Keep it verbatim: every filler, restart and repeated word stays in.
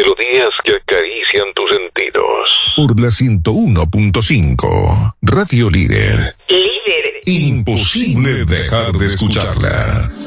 Melodías que acarician tus sentidos. Por la ciento uno punto cinco, Radio Líder. Líder. Imposible dejar de escucharla.